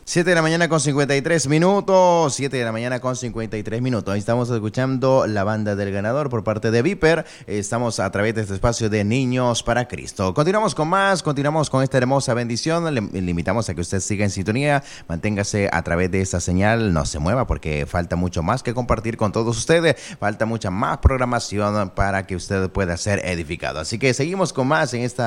7 de la mañana con 53 minutos, 7 de la mañana con 53 minutos. Ahí estamos escuchando la banda del ganador por parte de Viper. Estamos a través de este espacio de Niños para Cristo. Continuamos con más, continuamos con esta hermosa bendición. Le invitamos a que usted siga en sintonía, manténgase a través de esta señal, no se mueva porque falta mucho más que compartir con todos ustedes. Falta mucha más programación para que usted pueda ser edificado. Así que seguimos con más en esta